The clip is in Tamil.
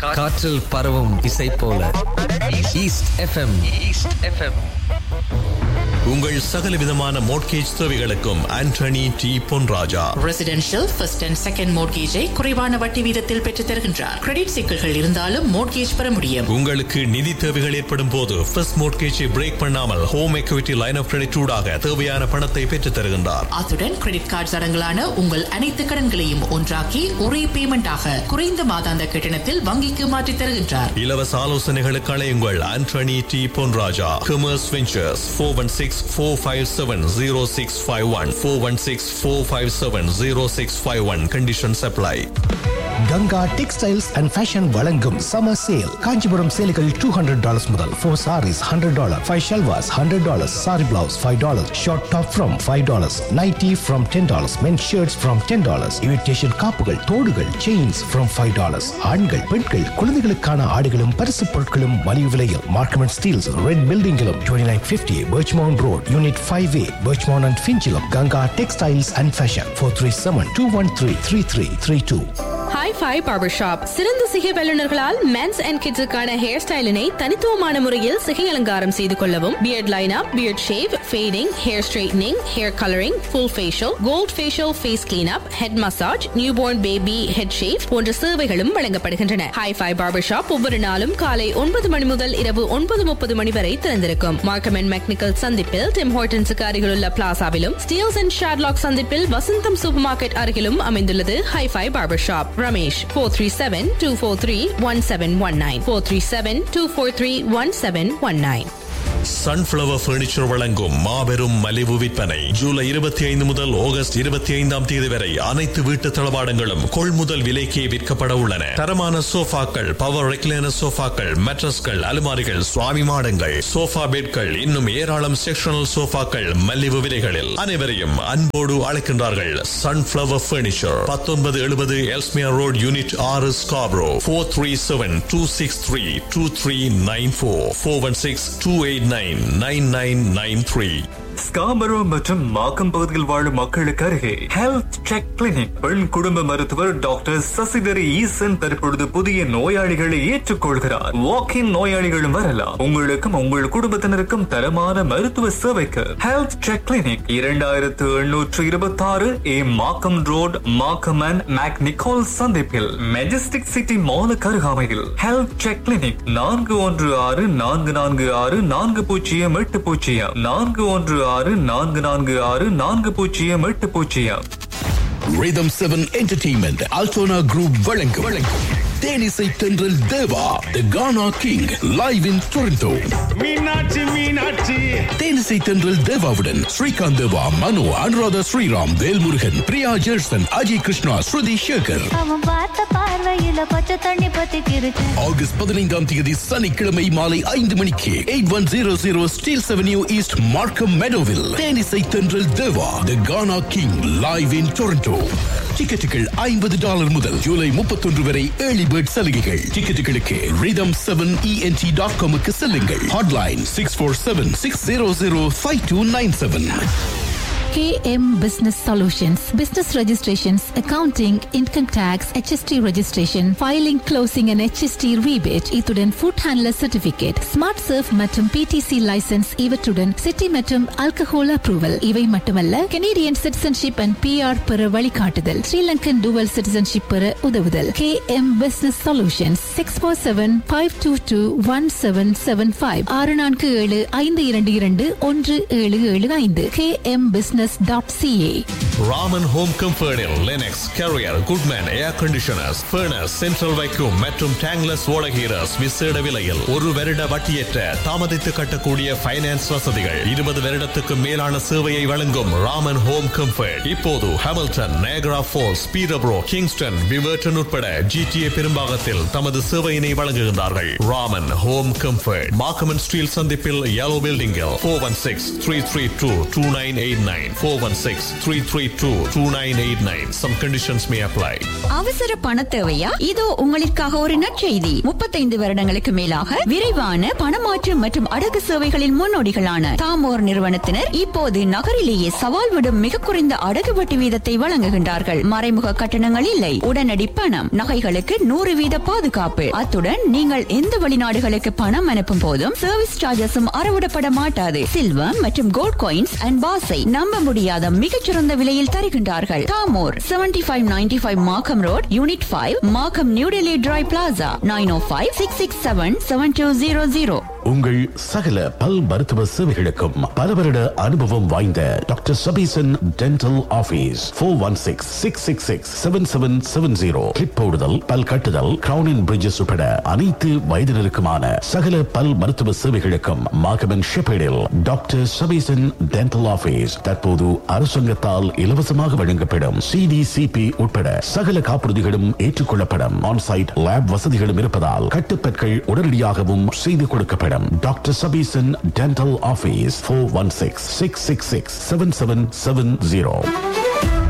காற்றில் பரவும் இசை போல ஈஸ்ட் எஃப்எம். உங்கள் சகல விதமான மோட்கேஜ் தேவைகளுக்கும் Antony D Ponraja. Residential first and second மோட்கேஜை குறைவான வட்டி வீதத்தில் பெற்றுத் தருகின்றார். கிரெடிட் சிக்கல்கள் இருந்தாலும் மோட்கேஜ் பெற முடியும். உங்களுக்கு நிதி தேவைகள் ஏற்படும் போது ஃபர்ஸ்ட் மோட்கேஜை பிரேக் பண்ணாமல் home equity line of credit ஊடாக தேவையான பணத்தை பெற்றுத் தருகின்றார். அத்துடன் கிரெடிட் கார்டு அடங்கலான உங்கள் அனைத்து கடன்களையும் ஒன்றாக்கி ஒரே பேமெண்டாக குறைந்த மாதாந்த கட்டணத்தில் வங்கிக்கு மாற்றித் தருகின்றார். இலவச ஆலோசனைகளுக்கு அழையுங்கள் Antony D Ponraja. Commerce ventures 416-457-0651 416-457-0651. Conditions apply. Ganga textiles and fashion வழங்கும் சம்மர் சேல். காஞ்சிபுரம் சேலைகள் $200 முதல் 4 sarees $100, 5 shalwars $100, saree blouse $5, short top from $5, nighty from $10, men's shirts from $10, imitation காப்புகள், தோடுகள், chains from $5. ஆண்கள், பெண்கள், குழந்தைகளுக்கான ஆடைகளும் பரிசு பொருட்களும் மலிவு விலையில். Markham and Steeles red பில்டிங்கிலும் 2950 Birchmount Road, Unit 5A, Birchmount and Finchilum. Ganga textiles and fashion 437-213-3332. Hi-Fi Barbershop. சிறந்த சிகை வல்லுநர்களால் மென்ஸ் அண்ட் கிட்ஸுக்கான ஹேர் ஸ்டைலினை தனித்துவமான முறையில் சிகை அலங்காரம் செய்து கொள்ளவும், beard lineup, beard shave, fading, hair straightening, hair colouring, full facial, gold facial, face cleanup, head massage, newborn baby head shave போன்ற சேவைகளும் வழங்கப்படுகின்றன. Hi-Fi Barbershop ஒவ்வொரு நாளும் காலை 9 மணி முதல் இரவு 9:30 மணி வரை திறந்திருக்கும். மார்க்கம் அண்ட் மெக்னிக்கல் சந்திப்பில் டிம் ஹோர்டன்ஸுக்கு அருகிலுள்ள பிளாசாவிலும், ஸ்டீல்ஸ் அண்ட் ஷாட்லாக் சந்திப்பில் வசந்தம் சூப்பர் மார்க்கெட் அருகிலும் அமைந்துள்ளது Hi-Fi Barbershop. Ramesh 437-243-1719 437-243-1719. Sunflower furniture வழங்கும் மாபெரும் மலிவு விற்பனை. ஜூலை 25 முதல் ஆகஸ்ட் 25 வரை அனைத்து வீட்டு தளவாடங்களும் கொள்முதல் விலைக்கே விற்கப்பட உள்ளன. தரமான சோஃபாக்கள், பவர் ரெக்லைனர் சோஃபாக்கள், மேட்ரஸ்கள், அலுமாரிகள், சுவாமி மாடங்கள், சோஃபா பெட்கள், இன்னும் ஏராளம் செக்ஷனல் சோஃபாக்கள் மலிவு விலைகளில். அனைவரையும் அன்போடு அழைக்கின்றார்கள் sunflower furniture. 1970 Ellesmere road, unit 6, Scarborough. 437-263-2394 416-289-9993. Scarborough மற்றும் மாக்கம் பகுதியில் வாழும் மக்களுக்கு அருகே ஹெல்த் செக் கிளினிக். பெண் குடும்ப மருத்துவர் டாக்டர் சசிதரி ஈசன் தற்பொழுது புதிய நோயாளிகளை ஏற்றுக்கொள்கிறார். வாக்கின் நோயாளிகளும் வரலாம். உங்களுக்கும் உங்கள் குடும்பத்தினருக்கும் தரமான மருத்துவ சேவைக்கு health check clinic 2826 A Markham road, Markham and make Nicole சந்திப்பில் மெஜஸ்டிக் சிட்டி மாலுக்கு அருகாமையில் health check clinic 4164446440 Rhythm 7 Entertainment Altona Group வழங்கும் தேனிசை தென்றல் தேவா The Ghana King live in Toronto. Meenakshi தேனிசை தென்றல் தேவாவுடன் ஸ்ரீகாந்த் தேவா, மனு, அனுராதா ஸ்ரீராம், வேல்முருகன், பிரியா ஜெர்சன், அஜய் கிருஷ்ணா, ஸ்ருதி சேகர். ஆகஸ்ட் 15 சனிக்கிழமை மாலை 5 மணிக்கு 8100 Steeles Avenue East, Markham Meadowville. தேனிசை தென்றல் தேவா The Ghana King live in Toronto. டிக்கெட்டுகள் $50 முதல். ஜூலை 31 வரை ஏர்லி பேர்ட் சலுகைகள். டிக்கெட்டுகளுக்கு rhythm7ent.com க்கு செல்லுங்கள். Hotline 647-600-5297. KM Business Solutions, business registrations, accounting, income tax, HST registration, filing, closing and HST rebate, இத்துடன் food handler certificate, smart surf மற்றும் PTC license, இவற்றுடன் city மற்றும் alcohol approval. இவை மட்டுமல்ல, Canadian citizenship and PR பெற வழிகாட்டுதல், Sri Lankan dual citizenship பெற உதவுதல். KM Business Solutions 647-522-1775 647-522-1775 KM Business .ca. Raman home கம்ஃபர்டில் Linux, carrier, Goodman ஏர் கண்டிஷனர்ஸ், ஃபர்னஸ், சென்ட்ரல் வைக்யூம் மற்றும் டேங்லஸ் ஓடகீரஸ் விசேட விலையில் 1 வருட வட்டியற்ற தாமதித்து கட்டக்கூடிய ஃபைனான்ஸ் வசதிகள். 20 வருடத்துக்கு மேலான சேவையை வழங்கும் ராமன் ஹோம் கம்ஃபர்ட் இப்போது ஹாமில்டன், நயகரா ஃபால்ஸ், பீரப்ரோ, கிங்ஸ்டன், விவர்டன் உட்பட GTA பெரும்பாகத்தில் தமது சேவையினை வழங்குகின்றார்கள். ராமன் ஹோம் கம்ஃபர்ட் மார்க்கம் ஸ்டீல் சந்திப்பில் yellow building 416-332-2989 416-332 282-2989. Some conditions may apply. அவசர பண தேவையா? இதோ உங்களுக்காக ஒரு நற்செய்தி. 35 வருடங்களுக்கு மேலாக விரைவான பணமாற்று மற்றும் அடகு சேவைகளின் முன்னோடிகளான தாமோர் நிறுவனத்தினர் இப்போது நகரிலேயே சவால் விடும் மிக குறைந்த அடகு வட்டி வீதத்தை வழங்குகின்றார்கள். மறைமுக கட்டணங்கள் இல்லை, உடனடி பணம், நகைகளுக்கு 100% பாதுகாப்பு. அத்துடன் நீங்கள் எந்த வெளிநாடுகளுக்கு பணம் அனுப்பும் போதும் சர்வீஸ் சார்ஜஸும் அறவிடப்பட மாட்டாது. சில்வர் மற்றும் கோல்ட் காயின்ஸ் அண்ட் பாஸை நம்ப முடியாத மிகச்சிறந்த விலையில் தருகின்றார்கள். தாமோர் 7595 மார்க்கம் ரோட், யூனிட் 5, மார்க்கம் நியூ டெல்லி டிரை பிளாசா, 9056677200. உங்கள் சகல பல் மருத்துவ சேவைகளுக்கும் பல வருட அனுபவம் வாய்ந்த doctor Sabesan dental office 416-666-7770. Clip போடுதல், பல் கட்டுதல், கிரவுன் அண்ட் பிரிட்ஜஸ் உட்பட அனைத்து வயதினருக்குமான சகல பல் மருத்துவ சேவைகளுக்கும் மார்க்கம் ஷெப்பேடில் டாக்டர் சபீசன் டென்டல் ஆபீஸ் தற்போது அரசாங்கத்தால் இலவசமாக வழங்கப்படும் CDCP உட்பட சகல காப்புறுதிகளும் ஏற்றுக்கொள்ளப்படும். ஆன்சைட் லேப் வசதிகளும் இருப்பதால் கட்டுப்பற்கள் உடனடியாகவும் செய்து கொடுக்கப்படும். Dr. Sabison Dental Office 416-666-7770.